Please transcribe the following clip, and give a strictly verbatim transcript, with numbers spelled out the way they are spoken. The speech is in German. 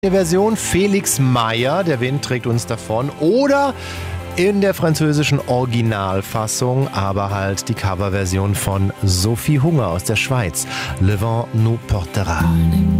Version Felix Meyer, Der Wind trägt uns davon, oder in der französischen Originalfassung, aber halt die Coverversion von Sophie Hunger aus der Schweiz, Le vent nous portera.